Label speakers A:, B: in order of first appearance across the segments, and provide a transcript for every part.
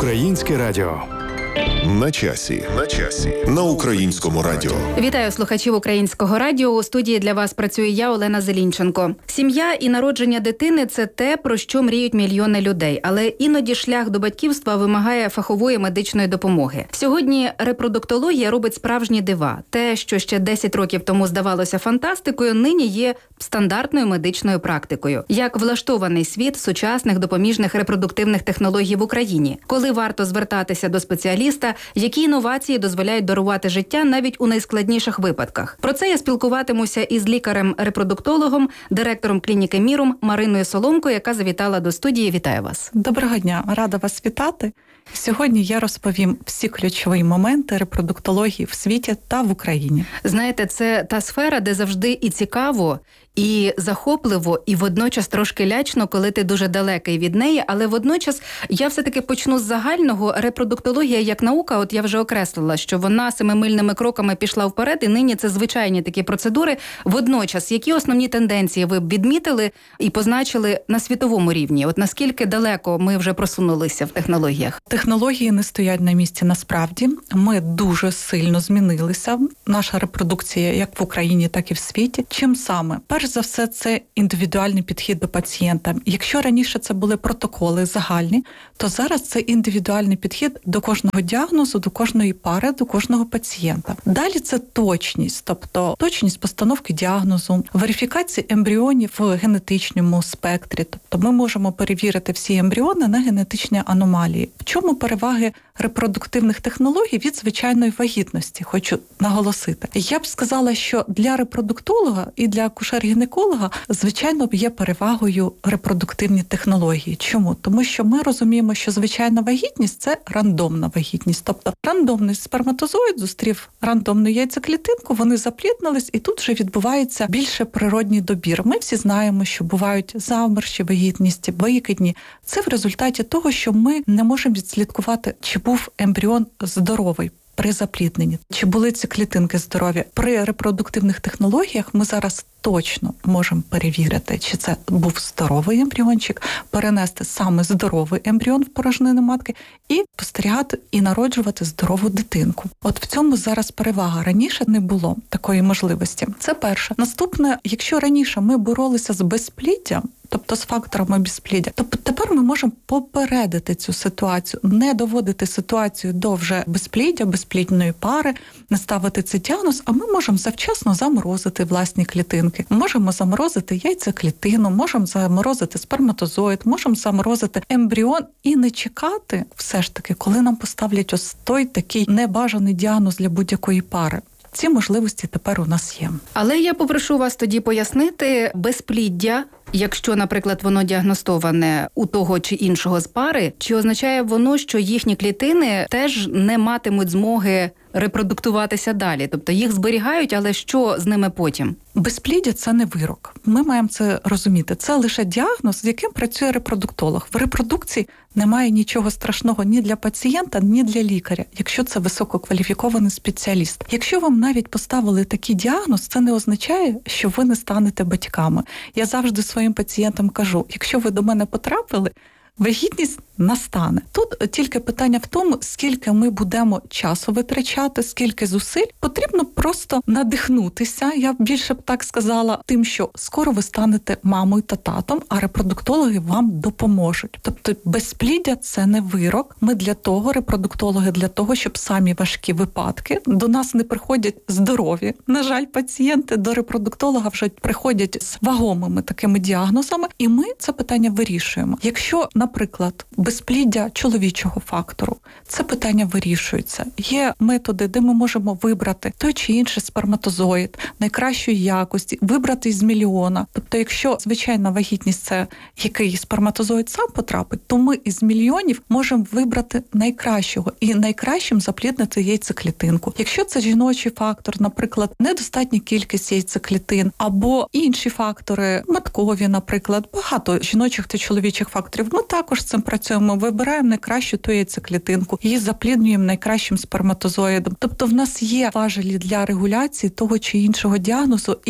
A: Українське радіо.
B: На часі. На Українському радіо.
C: Вітаю слухачів Українського радіо. У студії для вас працює я, Олена Зелінченко. Сім'я і народження дитини – це те, про що мріють мільйони людей. Але іноді шлях до батьківства вимагає фахової медичної допомоги. Сьогодні репродуктологія робить справжні дива. Те, що ще 10 років тому здавалося фантастикою, нині є стандартною медичною практикою. Як влаштований світ сучасних допоміжних репродуктивних технологій в Україні? Коли варто звертатися до спеціаліста? Які інновації дозволяють дарувати життя навіть у найскладніших випадках? Про це я спілкуватимуся із лікарем-репродуктологом, директором клініки «Мірум» Мариною Соломко, яка завітала до студії. Вітаю вас.
D: Доброго дня, рада вас вітати. Сьогодні я розповім всі ключові моменти репродуктології в світі та в Україні.
C: Знаєте, це та сфера, де завжди і цікаво, і захопливо, і водночас трошки лячно, коли ти дуже далекий від неї, але водночас я все-таки почну з загального. Репродуктологія як наука, от я вже окреслила, що вона семимильними кроками пішла вперед, і нині це звичайні такі процедури. Водночас, які основні тенденції ви б відмітили і позначили на світовому рівні? От наскільки далеко ми вже просунулися в технологіях?
D: Технології не стоять на місці насправді. Ми дуже сильно змінилися. Наша репродукція як в Україні, так і в світі. Чим саме? Перш за все, це індивідуальний підхід до пацієнта. Якщо раніше це були протоколи загальні, то зараз це індивідуальний підхід до кожного діагнозу, до кожної пари, до кожного пацієнта. Далі це точність, тобто точність постановки діагнозу, верифікація ембріонів в генетичному спектрі. Тобто ми можемо перевірити всі ембріони на генетичні аномалії. В чому переваги репродуктивних технологій від звичайної вагітності, хочу наголосити. Я б сказала, що для репродуктолога і для акушер-гінеколога, звичайно, є перевагою репродуктивні технології. Чому? Тому що ми розуміємо, що звичайна вагітність – це рандомна вагітність. Тобто рандомний сперматозоїд зустрів рандомну яйцеклітинку, вони запліднились, і тут вже відбувається більше природній добір. Ми всі знаємо, що бувають замерші вагітності, викидні. Це в результаті того, що ми не можемо відслідкувати, чи був ембріон здоровий при заплідненні, чи були ці клітинки здорові. При репродуктивних технологіях ми зараз точно можемо перевірити, чи це був здоровий ембріончик, перенести саме здоровий ембріон в порожнину матки і спостерігати і народжувати здорову дитинку. От в цьому зараз перевага. Раніше не було такої можливості. Це перше. Наступне, якщо раніше ми боролися з безпліддям, тобто з факторами безпліддя, то тепер ми можемо попередити цю ситуацію, не доводити ситуацію до вже безпліддя, безплідної пари, не ставити цей діагноз, а ми можемо завчасно заморозити власні клітинки. Можемо заморозити яйцеклітину, можемо заморозити сперматозоїд, можемо заморозити ембріон і не чекати все ж таки, коли нам поставлять ось той такий небажаний діагноз для будь-якої пари. Ці можливості тепер у нас є.
C: Але я попрошу вас тоді пояснити безпліддя, якщо, наприклад, воно діагностоване у того чи іншого з пари, чи означає воно, що їхні клітини теж не матимуть змоги репродуктуватися далі? Тобто їх зберігають, але що з ними потім?
D: Безпліддя – це не вирок. Ми маємо це розуміти. Це лише діагноз, з яким працює репродуктолог. В репродукції немає нічого страшного ні для пацієнта, ні для лікаря, якщо це висококваліфікований спеціаліст. Якщо вам навіть поставили такий діагноз, це не означає, що ви не станете батьками. Я завжди своїм пацієнтам кажу, якщо ви до мене потрапили, вагітність настане. Тут тільки питання в тому, скільки ми будемо часу витрачати, скільки зусиль. Потрібно просто надихнутися, я більше б так сказала, тим, що скоро ви станете мамою та татом, а репродуктологи вам допоможуть. Тобто безпліддя – це не вирок. Ми для того, репродуктологи, для того, щоб самі важкі випадки, до нас не приходять здорові. На жаль, пацієнти до репродуктолога вже приходять з вагомими такими діагнозами, і ми це питання вирішуємо. Якщо, наприклад, безпліддя чоловічого фактору, це питання вирішується. Є методи, де ми можемо вибрати той чи інший сперматозоїд найкращої якості, вибрати із мільйона. Тобто, якщо звичайна вагітність – це який сперматозоїд сам потрапить, то ми із мільйонів можемо вибрати найкращого і найкращим запліднити яйцеклітинку. Якщо це жіночий фактор, наприклад, недостатня кількість яйцеклітин, або інші фактори, маткові, наприклад, багато жіночих та чоловічих факторів, ми також з цим працюємо, вибираємо найкращу ту яйцеклітинку, її запліднюємо найкращим сперматозоїдом. Тобто в нас є важелі для регуляції того чи іншого діагнозу, і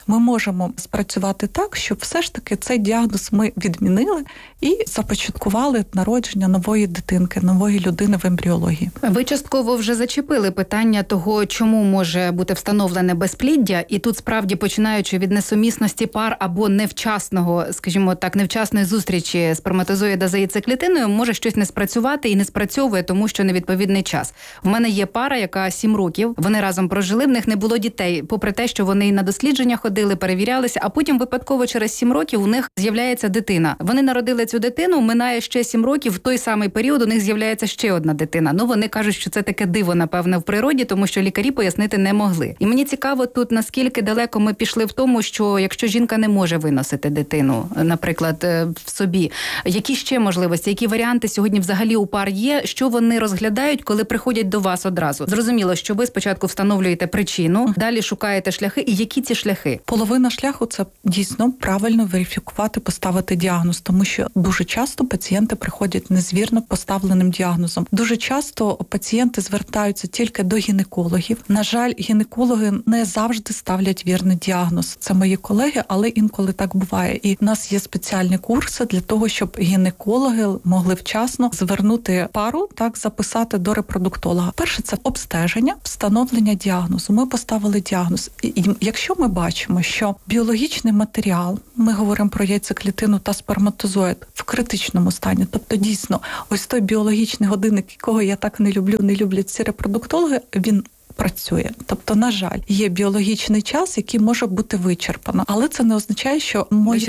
D: ми можемо спрацювати так, щоб все ж таки цей діагноз ми відмінили і започаткували народження нової дитинки, нової людини в ембріології.
C: Ви частково вже зачепили питання того, чому може бути встановлене безпліддя, і тут справді починаючи від несумісності пар або невчасного, скажімо так, невчасної зустрічі сперматозоїда за яйцеклітиною, може щось не спрацювати і не спрацьовує, тому що невідповідний час. В мене є пара, яка 7 років, вони разом прожили, в них не було дітей, попри те, що вони і на дослідження ходили, перевірялися, а потім випадково через 7 років у них з'являється дитина. Вони народили цю дитину, минає ще 7 років, в той самий період у них з'являється ще одна дитина. Ну, вони кажуть, що це таке диво, напевне, в природі, тому що лікарі пояснити не могли. І мені цікаво тут, наскільки далеко ми пішли в тому, що якщо жінка не може виносити дитину, наприклад, в собі, які ще можливості, які варіанти сьогодні взагалі у пар є, що вони розглядають, коли приходять до вас одразу? Зрозуміло, що ви спочатку встановлюєте причину, далі шукаєте шляхи, і які ці шляхи?
D: Половина шляху – це дійсно правильно верифікувати, поставити діагноз, тому що дуже часто пацієнти приходять незвірно поставленим діагнозом. Дуже часто пацієнти звертаються тільки до гінекологів. На жаль, гінекологи не завжди ставлять вірний діагноз. Це мої колеги, але інколи так буває. І в нас є спеціальні курси для того, щоб гінекологи могли вчасно звернути пару, так, записати до репродуктолога. Перше – це обстеження, встановлення діагнозу. Ми поставили діагноз. І якщо ми бачимо, що біологічний матеріал, ми говоримо про яйцеклітину та сперматозоїд, в критичному стані, тобто дійсно, ось той біологічний годинник, якого я так не люблять ці репродуктологи, він працює. Тобто, на жаль, є біологічний час, який може бути вичерпано. Але це не означає, що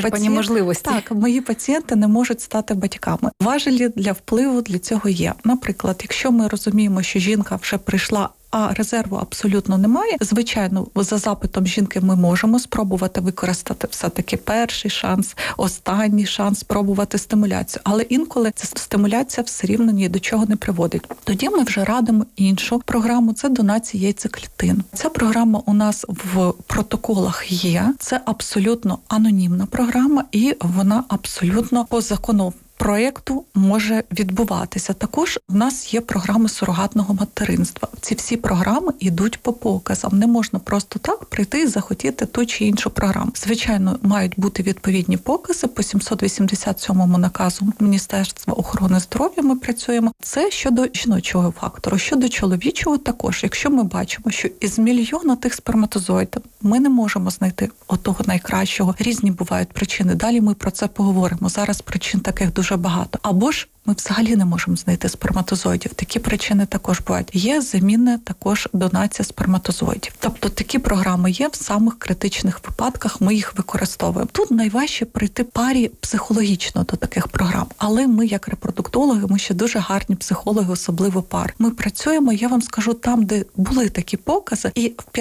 D: мої пацієнти не можуть стати батьками. Важелі для впливу для цього є. Наприклад, якщо ми розуміємо, що жінка вже прийшла, а резерву абсолютно немає, звичайно, за запитом жінки ми можемо спробувати використати все-таки перший шанс, останній шанс, спробувати стимуляцію. Але інколи ця стимуляція все рівно ні до чого не приводить. Тоді ми вже радимо іншу програму – це донація яйцеклітин. Ця програма у нас в протоколах є. Це абсолютно анонімна програма і вона абсолютно по закону проєкту може відбуватися. Також в нас є програми сурогатного материнства. Ці всі програми йдуть по показам. Не можна просто так прийти і захотіти ту чи іншу програму. Звичайно, мають бути відповідні покази. По 787-му наказу Міністерства охорони здоров'я ми працюємо. Це щодо жіночого фактору. Щодо чоловічого також. Якщо ми бачимо, що із мільйона тих сперматозоїдів ми не можемо знайти отого найкращого. Різні бувають причини. Далі ми про це поговоримо. Зараз причин таких дуже багато. Або ж ми взагалі не можемо знайти сперматозоїдів. Такі причини також бувають. Є замінна також донація сперматозоїдів. Тобто такі програми є в самих критичних випадках, ми їх використовуємо. Тут найважче прийти парі психологічно до таких програм. Але ми, як репродуктологи, ми ще дуже гарні психологи, особливо пар. Ми працюємо, я вам скажу, там, де були такі покази, і в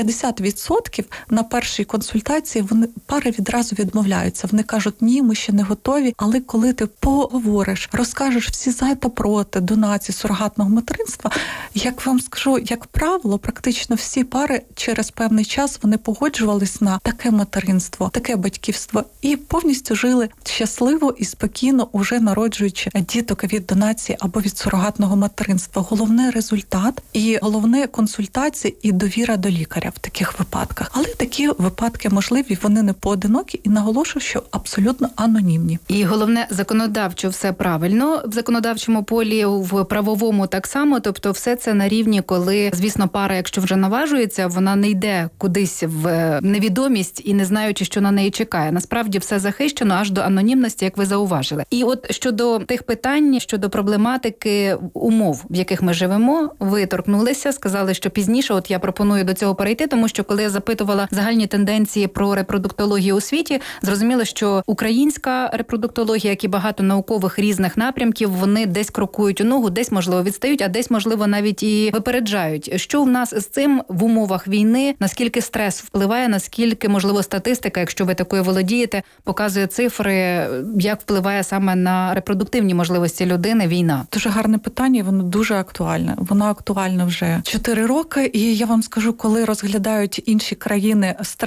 D: 50% на першій консультації пари відразу відмовляються. Вони кажуть, ні, ми ще не готові, але коли ти поговориш, розкажеш всі за та проти донації сурогатного материнства, як вам скажу, як правило, практично всі пари через певний час вони погоджувались на таке материнство, таке батьківство і повністю жили щасливо і спокійно, уже народжуючи діток від донації або від сурогатного материнства. Головне результат і головне консультація і довіра до лікаря в таких випадках. Але такі випадки можливі, вони не поодинокі і наголошую, що абсолютно анонімні.
C: І головне, законодавчо все правильно, в законодавчому полі, в правовому так само, тобто все це на рівні, коли, звісно, пара, якщо вже наважується, вона не йде кудись в невідомість і не знаючи, що на неї чекає. Насправді все захищено аж до анонімності, як ви зауважили. І от щодо тих питань, щодо проблематики умов, в яких ми живемо, ви торкнулися, сказали, що пізніше, от я пропоную до цього перейти, тому що коли я запитувала загальні тенденції про репродуктологію у світі, зрозуміло, що українська репродуктологія, як і багато наукових різних напрямків, вони десь крокують у ногу, десь, можливо, відстають, а десь, можливо, навіть і випереджають. Що в нас з цим в умовах війни? Наскільки стрес впливає, наскільки, можливо, статистика, якщо ви такою володієте, показує цифри, як впливає саме на репродуктивні можливості людини війна?
D: Дуже гарне питання, воно дуже актуальне. Воно актуальне вже 4 роки, і я вам скажу, коли розглядають інші країни стрес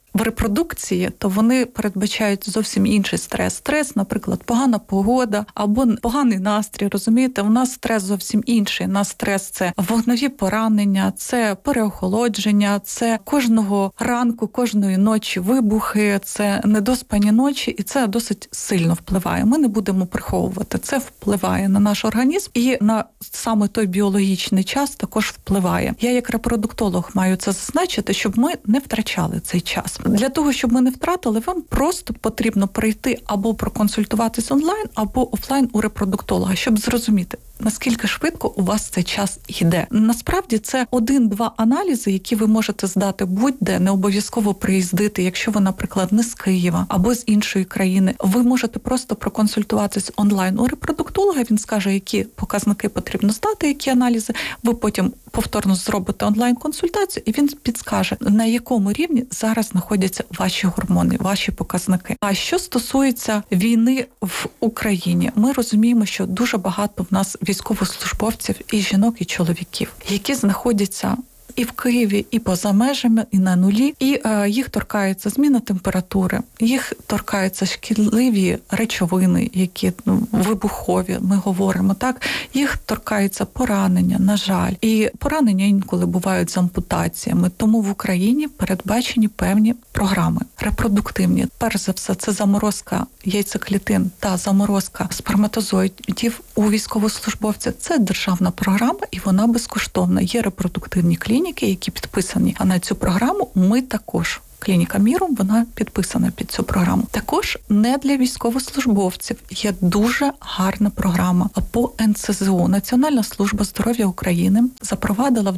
D: в репродукції, то вони передбачають зовсім інший стрес. Стрес, наприклад, погана погода або поганий настрій, розумієте? У нас стрес зовсім інший. У нас стрес – це вогневі поранення, це переохолодження, це кожного ранку, кожної ночі вибухи, це недоспані ночі, і це досить сильно впливає. Ми не будемо приховувати. Це впливає на наш організм і на саме той біологічний час також впливає. Я як репродуктолог маю це зазначити, щоб ми не втрачали цей час. Для того, щоб ми не втратили, вам просто потрібно прийти або проконсультуватись онлайн, або офлайн у репродуктолога, щоб зрозуміти, наскільки швидко у вас цей час йде. Насправді це 1-2 аналізи, які ви можете здати будь-де, не обов'язково приїздити, якщо ви, наприклад, не з Києва або з іншої країни. Ви можете просто проконсультуватись онлайн у репродуктолога, він скаже, які показники потрібно здати, які аналізи. Ви потім повторно зробите онлайн-консультацію, і він підскаже, на якому рівні зараз знаходяться ваші гормони, ваші показники. А що стосується війни в Україні, ми розуміємо, що дуже багато в нас військовослужбовців, і жінок, і чоловіків, які знаходяться і в Києві, і поза межами, і на нулі, і їх торкається зміна температури, їх торкаються шкідливі речовини, які вибухові, ми говоримо, так, їх торкаються поранення, на жаль, і поранення інколи бувають з ампутаціями, тому в Україні передбачені певні програми репродуктивні. Перш за все, це заморозка яйцеклітин та заморозка сперматозоїдів у військовослужбовця. Це державна програма, і вона безкоштовна. Є репродуктивні клініки, які підписані на цю програму. Ми також. Клініка Мірум, вона підписана під цю програму. Також не для військовослужбовців є дуже гарна програма по НСЗУ. Національна служба здоров'я України запровадила в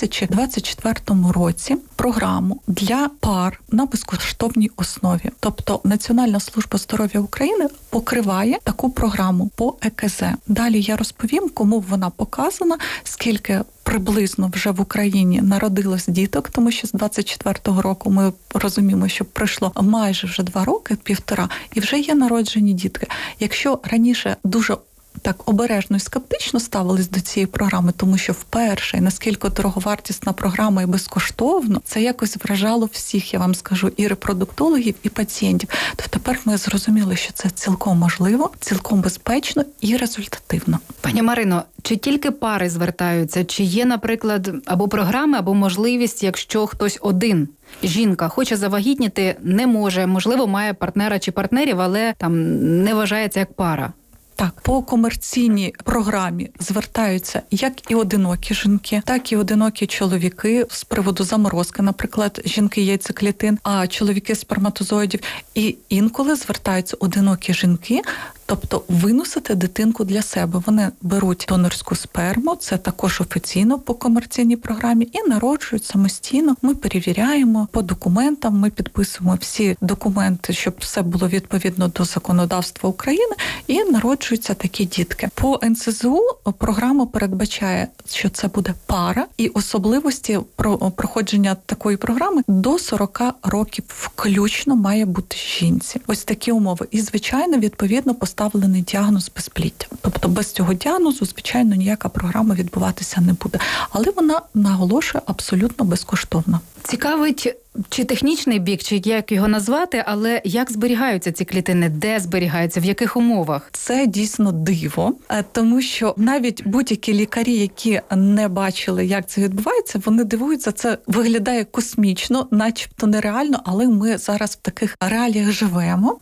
D: 2024 році програму для пар на безкоштовній основі. Тобто Національна служба здоров'я України покриває таку програму по ЕКЗ. Далі я розповім, кому вона показана, скільки приблизно вже в Україні народилось діток, тому що з 24-го року ми розуміємо, що пройшло майже вже 2 роки, 1,5, і вже є народжені дітки. Якщо раніше дуже так обережно і скептично ставились до цієї програми, тому що вперше, наскільки дороговартісна програма і безкоштовно, це якось вражало всіх, я вам скажу, і репродуктологів, і пацієнтів. То тепер ми зрозуміли, що це цілком можливо, цілком безпечно і результативно.
C: Пані Марино, чи тільки пари звертаються? Чи є, наприклад, або програми, або можливість, якщо хтось один, жінка, хоче завагітніти, не може, можливо, має партнера чи партнерів, але там не вважається як пара?
D: Так, по комерційній програмі звертаються як і одинокі жінки, так і одинокі чоловіки з приводу заморозки, наприклад, жінки яйцеклітин, а чоловіки сперматозоїдів. І інколи звертаються одинокі жінки, тобто виносити дитинку для себе. Вони беруть донорську сперму, це також офіційно по комерційній програмі, і народжують самостійно. Ми перевіряємо по документам, ми підписуємо всі документи, щоб все було відповідно до законодавства України, і народжуються такі дітки. По НСЗУ програма передбачає, що це буде пара, і особливості проходження такої програми до 40 років включно має бути жінці. Ось такі умови. І, звичайно, відповідно поставлений діагноз безпліддя. Тобто без цього діагнозу, звичайно, ніяка програма відбуватися не буде. Але вона наголошує абсолютно безкоштовно.
C: Цікавить, чи технічний бік, чи як його назвати, але як зберігаються ці клітини, де зберігаються, в яких умовах?
D: Це дійсно диво, тому що навіть будь-які лікарі, які не бачили, як це відбувається, вони дивуються, це виглядає космічно, начебто нереально, але ми зараз в таких реаліях живемо.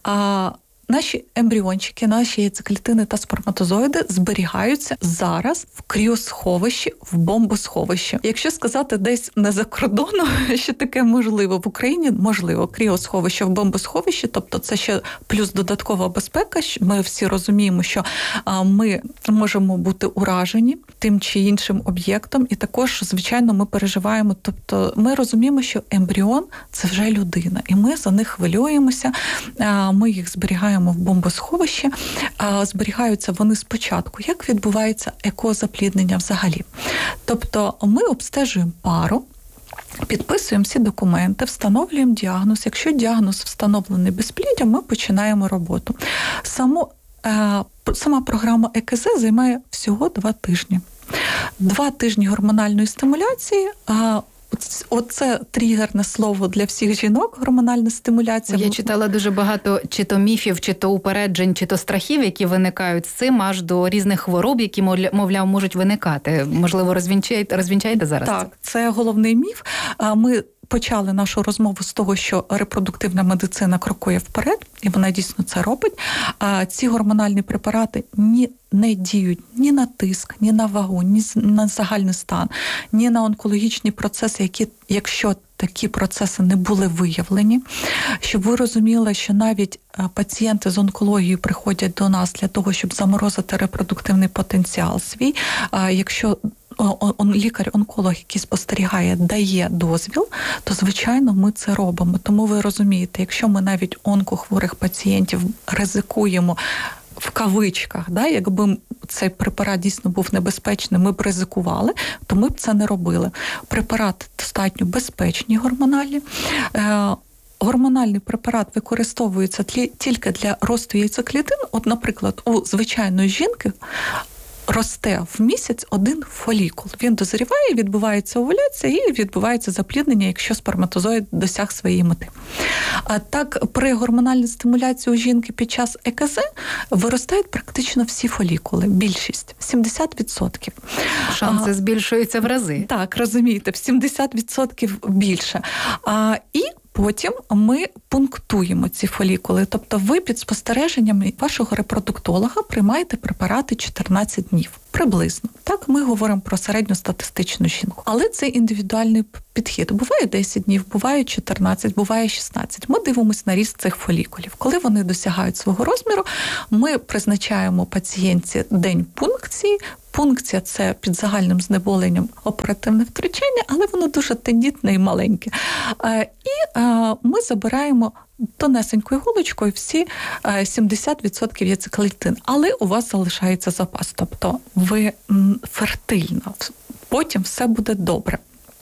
D: Наші ембріончики, наші яйцеклітини та сперматозоїди зберігаються зараз в кріосховищі, в бомбосховищі. Якщо сказати десь не за кордоном, що таке можливо, в Україні можливо кріосховище в бомбосховищі, тобто це ще плюс додаткова безпека. Ми всі розуміємо, що ми можемо бути уражені тим чи іншим об'єктом, і також, звичайно, ми переживаємо, тобто ми розуміємо, що ембріон – це вже людина, і ми за них хвилюємося, ми їх зберігаємо в бомбосховищі, зберігаються вони спочатку. Як відбувається екозапліднення взагалі? Тобто ми обстежуємо пару, підписуємо всі документи, встановлюємо діагноз. Якщо діагноз встановлений безпліддям, ми починаємо роботу. Сама програма ЕКЗ займає всього 2 тижні. 2 тижні гормональної стимуляції, Оце тригерне слово для всіх жінок, гормональна стимуляція.
C: Я читала дуже багато чи то міфів, чи то упереджень, чи то страхів, які виникають з цим, аж до різних хвороб, які, мовляв, можуть виникати. Можливо, розвінчаєте зараз?
D: Так, це головний міф. Ми почали нашу розмову з того, що репродуктивна медицина крокує вперед, і вона дійсно це робить. А ці гормональні препарати не діють ні на тиск, ні на вагу, ні на загальний стан, ні на онкологічні процеси, якщо такі процеси не були виявлені. Щоб ви розуміли, що навіть пацієнти з онкологією приходять до нас для того, щоб заморозити репродуктивний потенціал свій. Якщо лікар-онколог, який спостерігає, дає дозвіл, то, звичайно, ми це робимо. Тому ви розумієте, якщо ми навіть онкохворих пацієнтів ризикуємо, в кавичках, якби цей препарат дійсно був небезпечним, ми б ризикували, то ми б це не робили. Препарати достатньо безпечні гормональні. Гормональний препарат використовується тільки для росту яйцеклітин. От, наприклад, у звичайної жінки росте в місяць один фолікул. Він дозріває, відбувається овуляція і відбувається запліднення, якщо сперматозоїд досяг своєї мети. А так, при гормональній стимуляції у жінки під час ЕКЗ виростають практично всі фолікули, більшість, 70%.
C: Шанси збільшуються в рази.
D: Так, розумієте, в 70% більше. І потім ми пунктуємо ці фолікули. Тобто ви під спостереженням вашого репродуктолога приймаєте препарати 14 днів. Приблизно. Так, ми говоримо про середньостатистичну жінку. Але це індивідуальний підхід. Буває 10 днів, буває 14, буває 16. Ми дивимося на ріст цих фолікулів. Коли вони досягають свого розміру, ми призначаємо пацієнтці день пункції. Пункція – це під загальним знеболенням оперативне втручання, але воно дуже тендітне і маленьке. І ми забираємо тонесенькою голочкою всі 70% яйцеклітин. Але у вас залишається запас. Тобто ви фертильна. Потім все буде добре.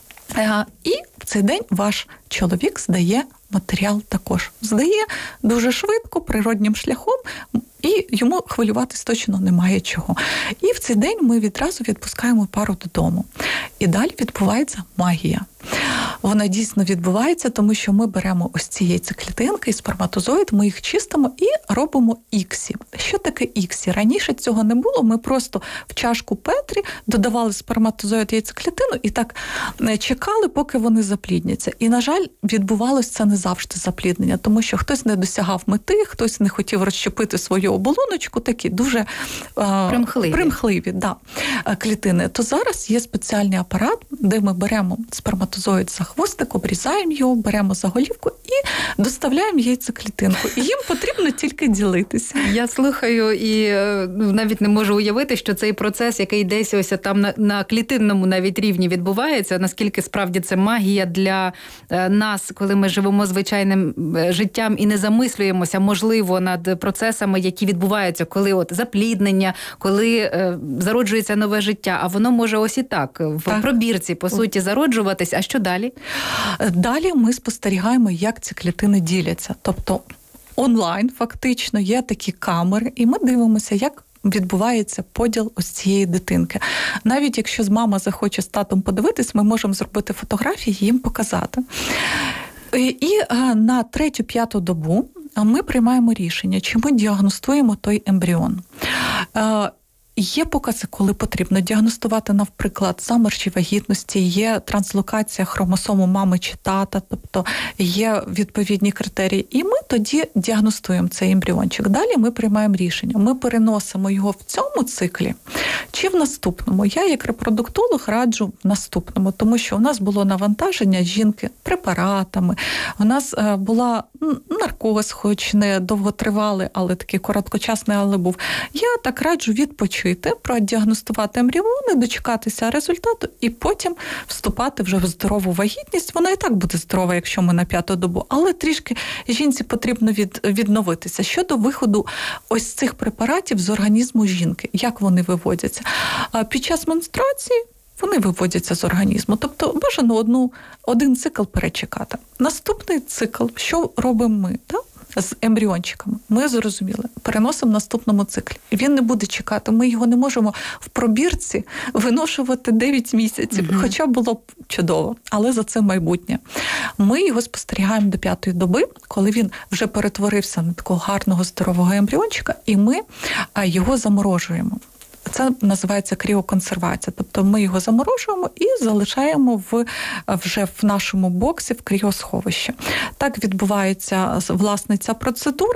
D: І в цей день ваш чоловік здає матеріал також. Здає дуже швидко, природнім шляхом, і йому хвилюватись точно немає чого. І в цей день ми відразу відпускаємо пару додому. І далі відбувається магія. Вона дійсно відбувається, тому що ми беремо ось ці яйцеклітинки і сперматозоїд, ми їх чистимо і робимо іксі. Що таке іксі? Раніше цього не було, ми просто в чашку Петрі додавали сперматозоїд яйцеклітину і так чекали, поки вони заплідняться. І, на жаль, відбувалося це не завжди запліднення, тому що хтось не досягав мети, хтось не хотів розщепити свою оболоночку, такі дуже примхливі клітини. То зараз є спеціальний апарат, де ми беремо сперматозоїд за хвостик, обрізаємо його, беремо за голівку і доставляємо яйцеклітинку. І їм потрібно тільки ділитися.
C: Я слухаю і навіть не можу уявити, що цей процес, який десь ось там на клітинному навіть рівні відбувається, наскільки справді це магія для нас, коли ми живемо звичайним життям і не замислюємося, можливо, над процесами, які відбуваються, коли от запліднення, коли зароджується нове життя, а воно може ось і так, в пробірці, по суті, зароджуватись. А що далі?
D: Далі ми спостерігаємо, як ці клітини діляться. Тобто онлайн фактично є такі камери, і ми дивимося, як відбувається поділ ось цієї дитинки. Навіть якщо мама захоче з татом подивитись, ми можемо зробити фотографії і їм показати. І на 3-5 добу ми приймаємо рішення, чи ми діагностуємо той ембріон. Є покази, коли потрібно діагностувати, наприклад, заморші вагітності, є транслокація хромосому мами чи тата, тобто є відповідні критерії. І ми тоді діагностуємо цей ембріончик. Далі ми приймаємо рішення. Ми переносимо його в цьому циклі чи в наступному. Я, як репродуктолог, раджу в наступному, тому що у нас було навантаження жінки препаратами, у нас була наркоз, хоч не довготривалий, але такий короткочасний, але був. Я так раджу відпочити, продіагностувати ембріони, дочекатися результату і потім вступати вже в здорову вагітність. Вона і так буде здорова, якщо ми на 5-ту добу, але трішки жінці потрібно відновитися. Щодо виходу ось цих препаратів з організму жінки, як вони виводяться? Під час менструації вони виводяться з організму. Тобто бажано один цикл перечекати. Наступний цикл, що робимо ми? з ембріончиками. Ми зрозуміли, переносимо в наступному циклі. Він не буде чекати, ми його не можемо в пробірці виношувати 9 місяців, хоча було б чудово, але за це майбутнє. Ми його спостерігаємо до 5-ї доби, коли він вже перетворився на такого гарного здорового ембріончика, і ми його заморожуємо. Це називається кріоконсервація. Тобто ми його заморожуємо і залишаємо вже в нашому боксі в кріосховищі. Так відбувається, власне, ця процедура.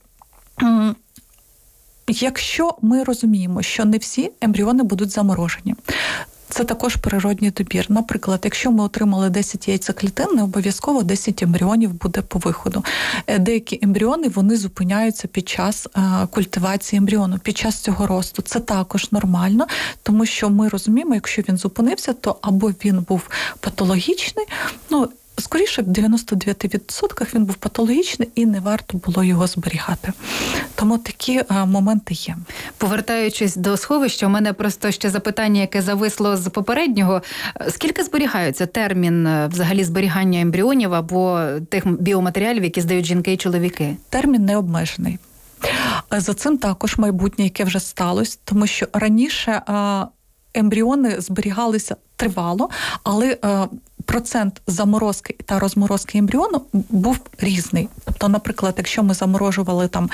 D: Якщо ми розуміємо, що не всі ембріони будуть заморожені, це також природній добір. Наприклад, якщо ми отримали 10 яйцеклітин, не обов'язково 10 ембріонів буде по виходу. Деякі ембріони, вони зупиняються під час культивації ембріону, під час цього росту. Це також нормально, тому що ми розуміємо, якщо він зупинився, то або він був патологічний, скоріше, в 99% він був патологічний і не варто було його зберігати. Тому такі моменти є.
C: Повертаючись до сховища, у мене просто ще запитання, яке зависло з попереднього. Скільки зберігається термін взагалі зберігання ембріонів або тих біоматеріалів, які здають жінки і чоловіки?
D: Термін не обмежений. За цим також майбутнє, яке вже сталося, тому що раніше ембріони зберігалися тривало, але процент заморозки та розморозки ембріону був різний. Тобто, наприклад, якщо ми заморожували там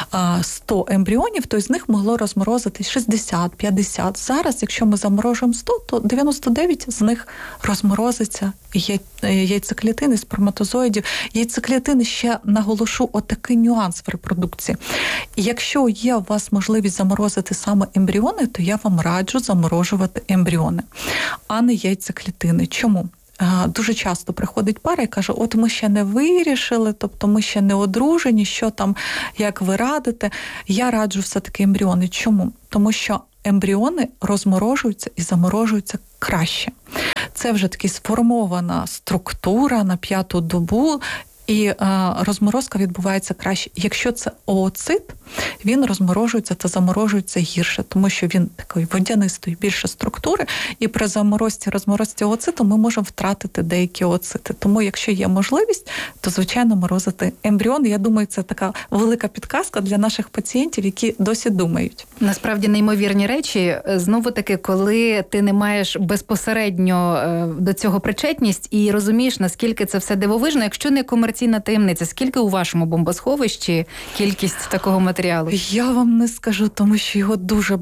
D: 100 ембріонів, то з них могло розморозитись 60, 50. Зараз, якщо ми заморожуємо 100, то 99 з них розморозиться яйцеклітини, сперматозоїдів. Яйцеклітини, ще наголошу, отакий нюанс в репродукції. Якщо є у вас можливість заморозити саме ембріони, то я вам раджу заморожувати ембріони, а не яйцеклітини. Чому? Дуже часто приходить пара і каже, от ми ще не вирішили, тобто ми ще не одружені, що там, як ви радите. Я раджу все-таки ембріони. Чому? Тому що ембріони розморожуються і заморожуються краще. Це вже таки сформована структура на 5-ту добу, і розморозка відбувається краще. Якщо це ooцит, він розморожується та заморожується гірше, тому що він такої водянистої більше структури, і при розморозці ooциту ми можемо втратити деякі ooцити. Тому якщо є можливість, то, звичайно, морозити ембріон. Я думаю, це така велика підказка для наших пацієнтів, які досі думають.
C: Насправді неймовірні речі. Знову-таки, коли ти не маєш безпосередньо до цього причетність і розумієш, наскільки це все дивовижно, якщо не комерційна таємниця, скільки у вашому бомбосховищі кількість такого матеріалу? Я
D: вам не скажу, тому що його дуже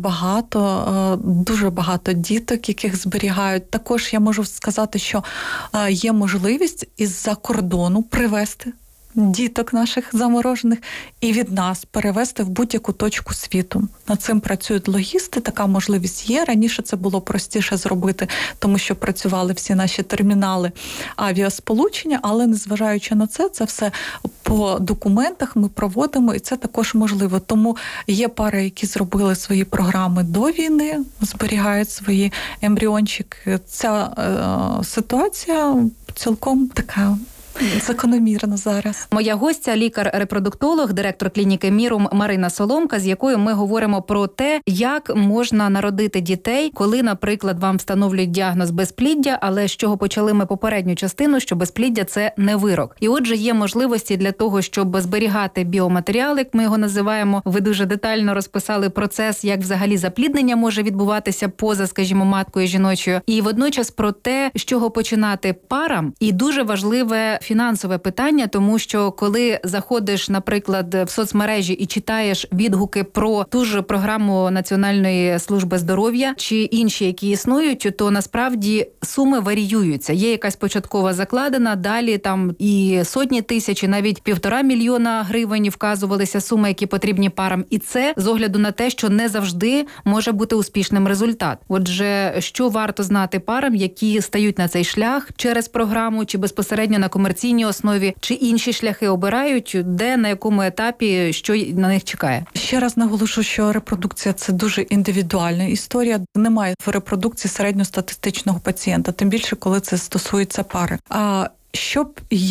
D: багато діток, яких зберігають. Також я можу сказати, що є можливість із-за кордону привезти діток наших заморожених і від нас перевезти в будь-яку точку світу. Над цим працюють логісти, така можливість є. Раніше це було простіше зробити, тому що працювали всі наші термінали авіасполучення, але незважаючи на це, це все по документах ми проводимо, і це також можливо. Тому є пари, які зробили свої програми до війни, зберігають свої ембріончики. Ця ситуація цілком така закономірно зараз.
C: Моя гостя – лікар-репродуктолог, директор клініки «Мірум» Марина Соломка, з якою ми говоримо про те, як можна народити дітей, коли, наприклад, вам встановлюють діагноз безпліддя, але з чого почали ми попередню частину, що безпліддя – це не вирок. І отже, є можливості для того, щоб зберігати біоматеріал, як ми його називаємо. Ви дуже детально розписали процес, як взагалі запліднення може відбуватися поза, скажімо, маткою жіночою. І водночас про те, з чого починати парам. І дуже важливе фінансове питання, тому що коли заходиш, наприклад, в соцмережі і читаєш відгуки про ту ж програму Національної служби здоров'я чи інші, які існують, то насправді суми варіюються. Є якась початкова закладена, далі там і сотні тисяч, і навіть 1,5 мільйона гривень вказувалися суми, які потрібні парам. І це з огляду на те, що не завжди може бути успішним результат. Отже, що варто знати парам, які стають на цей шлях через програму чи безпосередньо на комерційній основі, чи інші шляхи обирають, де, на якому етапі, що на них чекає?
D: Ще раз наголошу, що репродукція – це дуже індивідуальна історія. Немає в репродукції середньостатистичного пацієнта, тим більше, коли це стосується пари. Що б я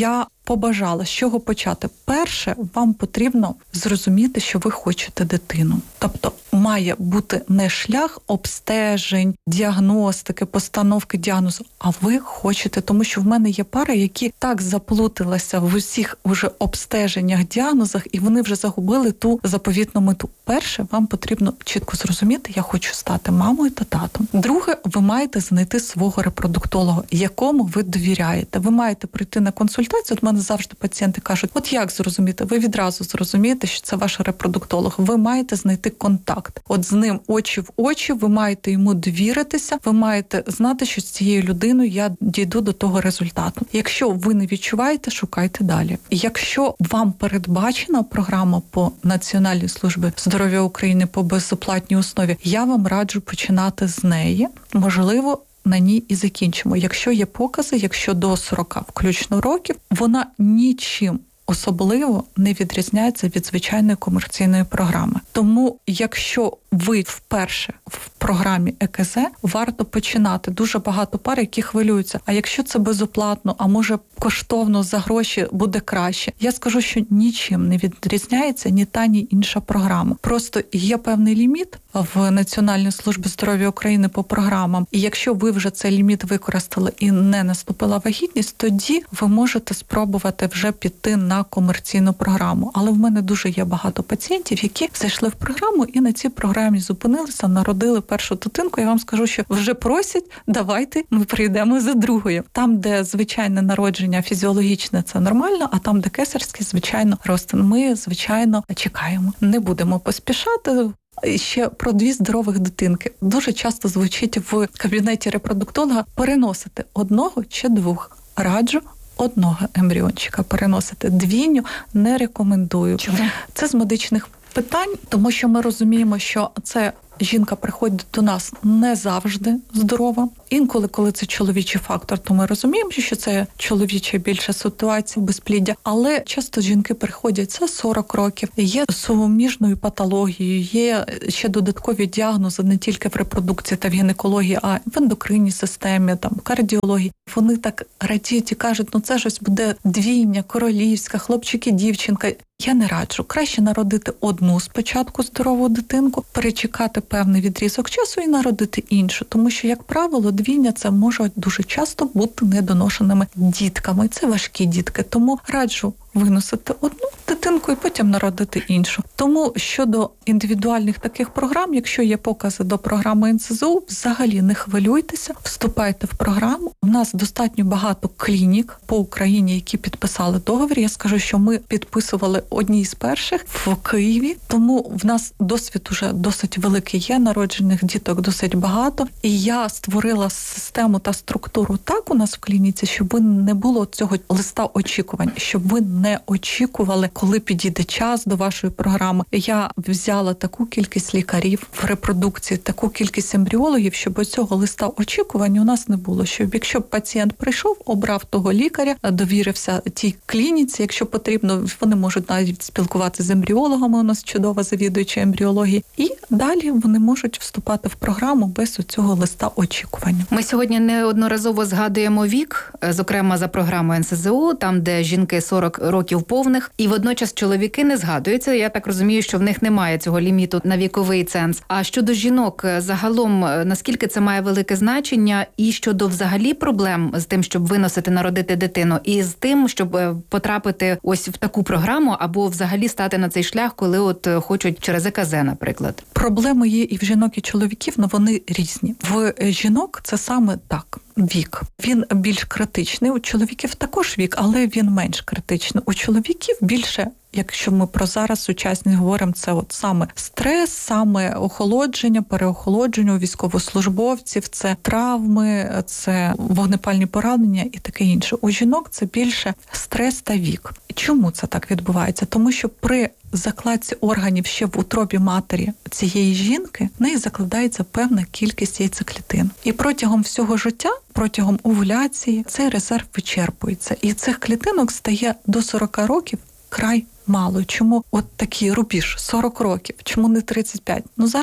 D: побажала, з чого почати? Перше, вам потрібно зрозуміти, що ви хочете дитину. Тобто має бути не шлях обстежень, діагностики, постановки діагнозу, а ви хочете, тому що в мене є пари, які так заплуталися в усіх уже обстеженнях, діагнозах, і вони вже загубили ту заповітну мету. Перше, вам потрібно чітко зрозуміти, я хочу стати мамою та татом. Друге, ви маєте знайти свого репродуктолога, якому ви довіряєте. Ви маєте прийти на консультацію. От мене завжди пацієнти кажуть, от як зрозуміти? Ви відразу зрозумієте, що це ваш репродуктолог. Ви маєте знайти контакт. От з ним очі в очі, ви маєте йому довіритися, ви маєте знати, що з цією людиною я дійду до того результату. Якщо ви не відчуваєте, шукайте далі. Якщо вам передбачена програма по Національній службі здоров'я України по безоплатній основі, я вам раджу починати з неї. Можливо, на ній і закінчимо. Якщо є покази, якщо до 40 включно років, вона нічим особливо не відрізняється від звичайної комерційної програми. Тому, якщо ви вперше в програмі ЕКЗ, варто починати. Дуже багато пар, які хвилюються. А якщо це безоплатно, а може коштовно за гроші буде краще? Я скажу, що нічим не відрізняється ні та, ні інша програма. Просто є певний ліміт в Національній службі здоров'я України по програмам. І якщо ви вже цей ліміт використали і не наступила вагітність, тоді ви можете спробувати вже піти на комерційну програму. Але в мене дуже є багато пацієнтів, які зайшли в програму і на цій програмі зупинилися, народили першу дитинку. Я вам скажу, що вже просять, давайте ми прийдемо за другою. Там, де звичайне народження фізіологічне, це нормально, а там, де кесарське, звичайно, розтин. Ми, звичайно, чекаємо. Не будемо поспішати. Ще про 2 здорових дитинки. Дуже часто звучить в кабінеті репродуктолога переносити 1 чи 2. Раджу 1 ембріончика переносити. 2 не рекомендую.
C: Чому?
D: Це з медичних питань, тому що ми розуміємо, що це жінка приходить до нас не завжди здорова. Інколи, коли це чоловічий фактор, то ми розуміємо, що це чоловіча більша ситуація безпліддя. Але часто жінки приходять за 40 років, є суміжною патологією, є ще додаткові діагнози не тільки в репродукції та в гінекології, а в ендокринній системі, там, кардіології. Вони так радіють і кажуть, ну це ж ось буде двійня, королівська, хлопчик і дівчинка. Я не раджу. Краще народити 1 спочатку здорову дитинку, перечекати певний відрізок часу і народити іншу. Тому що, як правило, двійня це може дуже часто бути недоношеними дітками. Це важкі дітки. Тому раджу виносити 1 дитинку і потім народити іншу. Тому щодо індивідуальних таких програм, якщо є покази до програми НСЗУ, взагалі не хвилюйтеся, вступайте в програму. У нас достатньо багато клінік по Україні, які підписали договір. Я скажу, що ми підписували одні з перших в Києві, тому в нас досвід уже досить великий є, народжених діток досить багато. І я створила систему та структуру так у нас в клініці, щоб не було цього листа очікувань, щоб ви не очікували, коли підійде час до вашої програми. Я взяла таку кількість лікарів в репродукції, таку кількість ембріологів, щоб цього листа очікувань у нас не було. Щоб якщо пацієнт прийшов, обрав того лікаря, довірився тій клініці, якщо потрібно, вони можуть навіть спілкуватися з ембріологами, у нас чудова завідуюча ембріології, і далі вони можуть вступати в програму без цього листа очікування.
C: Ми сьогодні неодноразово згадуємо вік, зокрема за програмою НСЗУ, там, де жінки 40 років повних, і водночас чоловіки не згадуються. Я так розумію, що в них немає цього ліміту на віковий ценз. А щодо жінок, загалом, наскільки це має велике значення, і щодо взагалі проблем з тим, щоб виносити, народити дитину, і з тим, щоб потрапити ось в таку програму, або взагалі стати на цей шлях, коли от хочуть через ЕКЗ, наприклад.
D: Проблеми є і в жінок, і чоловіків, але вони різні. В жінок це саме так. Вік. Він більш критичний. У чоловіків також вік, але він менш критичний. У чоловіків більше, якщо ми про зараз сучасність говоримо, це от саме стрес, саме охолодження, переохолодження у військовослужбовців, це травми, це вогнепальні поранення і таке інше. У жінок це більше стрес та вік. Чому це так відбувається? Тому що при закладці органів ще в утробі матері цієї жінки в неї закладається певна кількість яйцеклітин. І протягом всього життя, протягом овуляції, цей резерв вичерпується. І цих клітинок стає до 40 років край мало. Чому от такий рубіж 40 років? Чому не 35? Ну зараз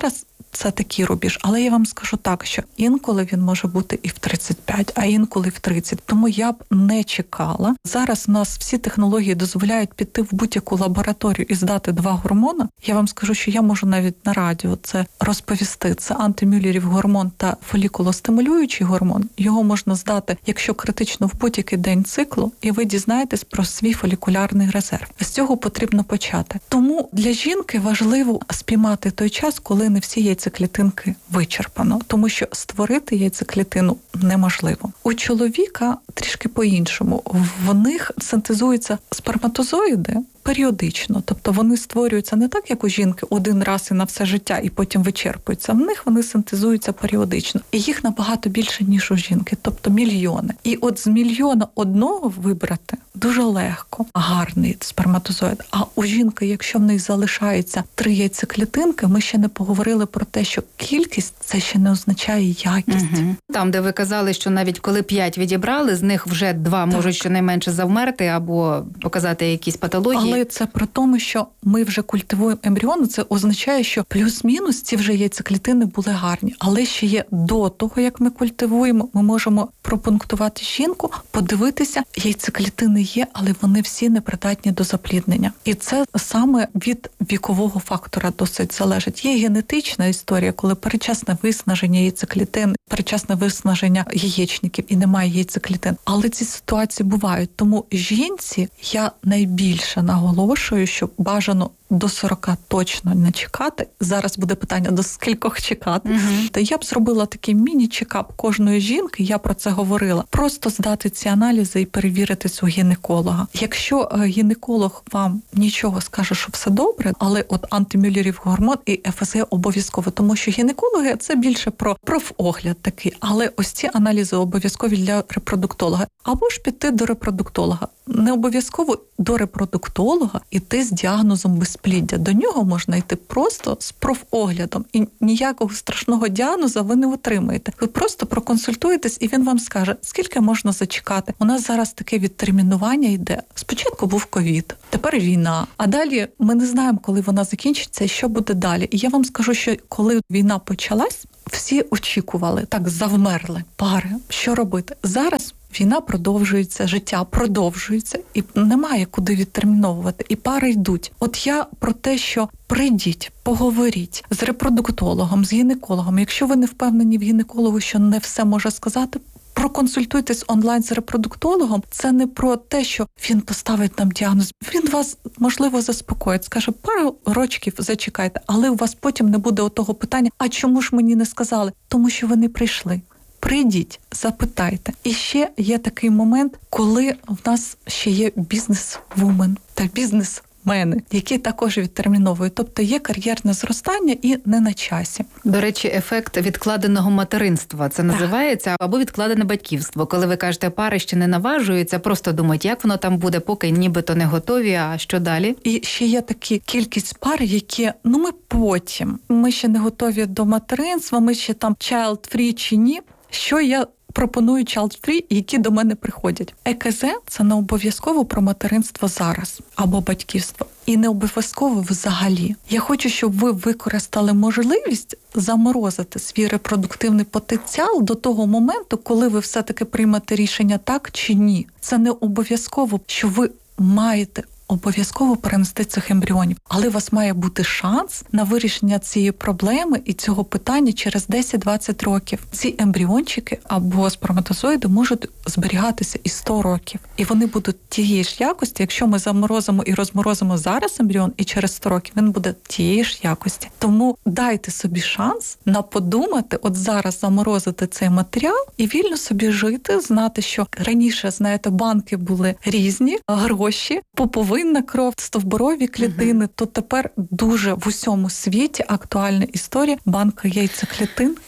D: це такий рубіж. Але я вам скажу так, що інколи він може бути і в 35, а інколи в 30. Тому я б не чекала. Зараз у нас всі технології дозволяють піти в будь-яку лабораторію і здати 2 гормони. Я вам скажу, що я можу навіть на радіо це розповісти. Це антимюллерів гормон та фолікулостимулюючий гормон. Його можна здати, якщо критично, в будь-який день циклу, і ви дізнаєтесь про свій фолікулярний резерв. З цього потрібно почати. Тому для жінки важливо спіймати той час, коли не всі яйцеклітинки вичерпано, тому що створити яйцеклітину неможливо. У чоловіка трішки по-іншому. В них синтезуються сперматозоїди періодично, тобто вони створюються не так, як у жінки, один раз і на все життя, і потім вичерпуються. В них вони синтезуються періодично. І їх набагато більше, ніж у жінки, тобто мільйони. І от з мільйона одного вибрати дуже легко гарний сперматозоїд. А у жінки, якщо в них залишається 3 яйцеклітинки, ми ще не поговорили про те, що кількість – це ще не означає якість.
C: Угу. Там, де ви казали, що навіть коли 5 відібрали, з них вже 2 можуть щонайменше завмерти або показати якісь патології.
D: Але це про тому, що ми вже культивуємо ембріони, це означає, що плюс-мінус ці вже яйцеклітини були гарні. Але ще є до того, як ми культивуємо, ми можемо пропунктувати жінку, подивитися, яйцеклітини є, але вони всі непридатні до запліднення. І це саме від вікового фактора досить залежить. Є генетична історія, коли передчасне виснаження яйцеклітин, передчасне виснаження яєчників і немає яйцеклітин. Але ці ситуації бувають. Тому жінці я найбільше наголошую, що бажано до 40 точно не чекати. Зараз буде питання, до скількох чекати. Та я б зробила такий міні-чекап кожної жінки, я про це говорила. Просто здати ці аналізи і перевіритись у гінеколога. Якщо гінеколог вам нічого скаже, що все добре, але от антимюллерів гормон і ФСГ обов'язково, тому що гінекологи – це більше про профогляд такий, але ось ці аналізи обов'язкові для репродуктолога. Або ж піти до репродуктолога. Не обов'язково до репродуктолога іти з діагнозом безпліддя. До нього можна йти просто з профоглядом. І ніякого страшного діагнозу ви не отримаєте. Ви просто проконсультуєтесь, і він вам скаже, скільки можна зачекати. У нас зараз таке відтермінування йде. Спочатку був ковід, тепер війна. А далі ми не знаємо, коли вона закінчиться і що буде далі. І я вам скажу, що коли війна почалась, всі очікували, так завмерли пари. Що робити? Зараз війна продовжується, життя продовжується, і немає куди відтерміновувати, і пари йдуть. От я про те, що прийдіть, поговоріть з репродуктологом, з гінекологом. Якщо ви не впевнені в гінекологу, що не все може сказати, проконсультуйтесь онлайн з репродуктологом. Це не про те, що він поставить нам діагноз. Він вас, можливо, заспокоїть, скаже, пару рочків зачекайте, але у вас потім не буде отого питання, а чому ж мені не сказали? Тому що ви не прийшли. Прийдіть, запитайте. І ще є такий момент, коли в нас ще є бізнес-вумен та бізнес-мени, які також відтерміновують. Тобто є кар'єрне зростання і не на часі.
C: До речі, ефект відкладеного материнства це називається, або відкладене батьківство. Коли ви кажете, пари ще не наважуються, просто думають, як воно там буде, поки нібито не готові, а що далі? І
D: ще є такі кількість пар, які, ми потім, ми ще не готові до материнства, ми ще там child-free чи ні. Що я пропоную child-free, які до мене приходять? ЕКЗ – це не обов'язково про материнство зараз або батьківство. І не обов'язково взагалі. Я хочу, щоб ви використали можливість заморозити свій репродуктивний потенціал до того моменту, коли ви все-таки приймете рішення так чи ні. Це не обов'язково, що ви маєте обов'язково перенести цих ембріонів. Але у вас має бути шанс на вирішення цієї проблеми і цього питання через 10-20 років. Ці ембріончики або сперматозоїди можуть зберігатися і 100 років. І вони будуть тієї ж якості, якщо ми заморозимо і розморозимо зараз ембріон, і через 100 років він буде тієї ж якості. Тому дайте собі шанс на подумати, от зараз заморозити цей матеріал і вільно собі жити, знати, що раніше, знаєте, банки були різні, гроші, пуповинна кров, стовбурові клітини, то тепер дуже в усьому світі актуальна історія банка яйцеклітин